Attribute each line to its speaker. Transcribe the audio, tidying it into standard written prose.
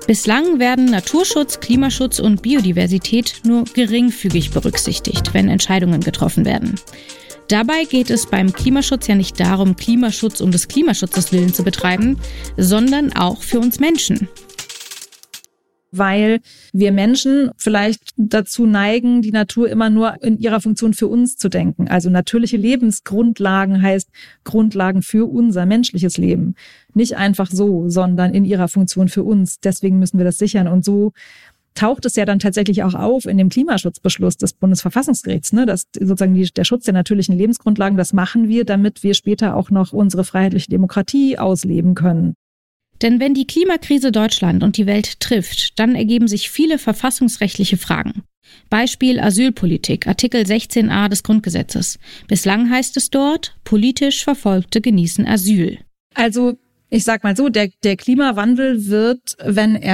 Speaker 1: Bislang werden Naturschutz, Klimaschutz und Biodiversität nur geringfügig berücksichtigt, wenn Entscheidungen getroffen werden. Dabei geht es beim Klimaschutz ja nicht darum, Klimaschutz um des Klimaschutzes willen zu betreiben, sondern auch für uns Menschen.
Speaker 2: Weil wir Menschen vielleicht dazu neigen, die Natur immer nur in ihrer Funktion für uns zu denken. Also natürliche Lebensgrundlagen heißt Grundlagen für unser menschliches Leben. Nicht einfach so, sondern in ihrer Funktion für uns. Deswegen müssen wir das sichern. Und so taucht es ja dann tatsächlich auch auf in dem Klimaschutzbeschluss des Bundesverfassungsgerichts, ne? Dass sozusagen der Schutz der natürlichen Lebensgrundlagen, das machen wir, damit wir später auch noch unsere freiheitliche Demokratie ausleben können.
Speaker 1: Denn wenn die Klimakrise Deutschland und die Welt trifft, dann ergeben sich viele verfassungsrechtliche Fragen. Beispiel Asylpolitik, Artikel 16a des Grundgesetzes. Bislang heißt es dort, politisch Verfolgte genießen Asyl.
Speaker 2: Also ich sag mal so, der Klimawandel wird, wenn er